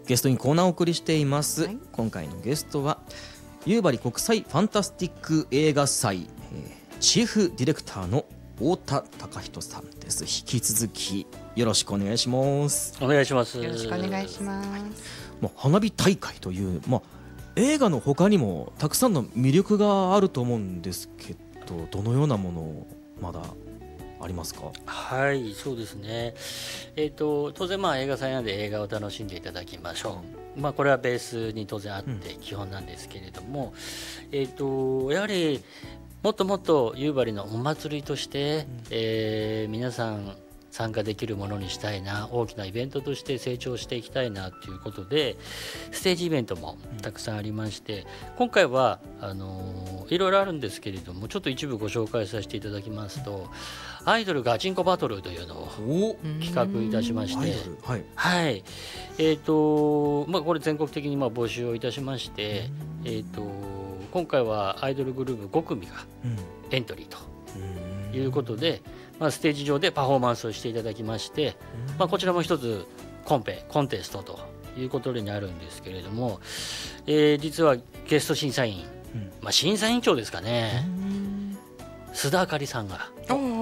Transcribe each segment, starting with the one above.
ゲストにコーナーをお送りしています、 はい、 今回のゲストは夕張国際ファンタスティック映画祭、チーフディレクターの太田貴人さんです。引き続きよろしくお願いします。 お願いします。 よろしくお願いします。 花火大会という、映画の他にもたくさんの魅力があると思うんですけど、どのようなものまだありますか？ はい、そうですね。当然映画祭なので映画を楽しんでいただきましょう。これはベースに当然あって基本なんですけれども、やはりもっともっと夕張のお祭りとして、皆さん参加できるものにしたいな、大きなイベントとして成長していきたいなということで、ステージイベントもたくさんありまして、今回はいろいろあるんですけれども、ちょっと一部ご紹介させていただきますと、アイドルガチンコバトルというのを企画いたしまして、これ全国的に募集をいたしまして、今回はアイドルグループ5組がエントリーということで、ステージ上でパフォーマンスをしていただきまして、こちらも一つコンテストということになるんですけれども、実はゲスト審査員、審査委員長ですかね、須田あかりさんが、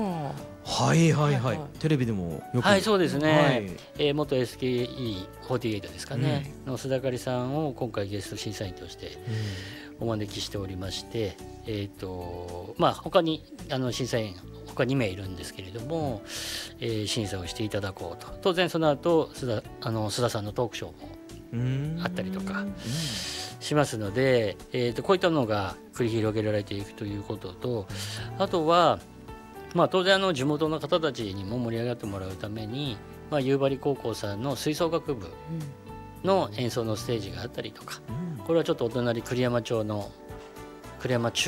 テレビでもよく、 そうですね、元 SKE48 ですかね、の須田あかりさんを今回ゲスト審査員としてお招きしておりまして、他に審査員他2名いるんですけれども、審査をしていただこうと。当然その後須田さんのトークショーもあったりとかしますので、こういったのが繰り広げられていくということと、あとは、当然地元の方たちにも盛り上がってもらうために、夕張高校さんの吹奏楽部の演奏のステージがあったりとか、これはちょっとお隣栗山町の栗山中